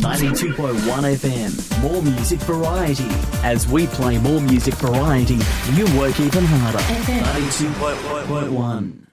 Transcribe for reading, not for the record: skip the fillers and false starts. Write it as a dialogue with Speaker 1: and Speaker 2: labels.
Speaker 1: 92.1 FM, more music variety. As we play more music variety, you work even harder. FM 92.1.